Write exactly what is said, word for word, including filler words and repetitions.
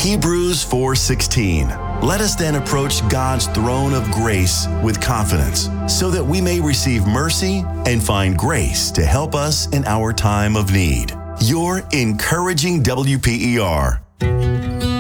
Hebrews four sixteen. Let us then approach God's throne of grace with confidence, so that we may receive mercy and find grace to help us in our time of need. Your encouraging W P E R.